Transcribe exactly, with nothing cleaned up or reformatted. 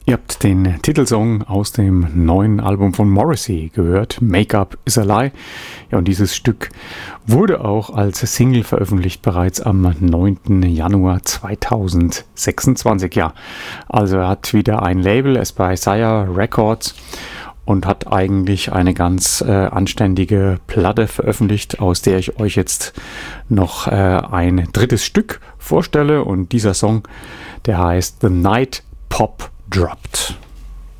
Ihr habt den Titelsong aus dem neuen Album von Morrissey gehört, Make Up Is a Lie. Ja, und dieses Stück wurde auch als Single veröffentlicht, bereits am neunten Januar zweitausendsechsundzwanzig. Ja, also er hat wieder ein Label, es bei Sire Records, und hat eigentlich eine ganz äh, anständige Platte veröffentlicht, aus der ich euch jetzt noch äh, ein drittes Stück vorstelle. Und dieser Song, der heißt The Night Pop Dropped.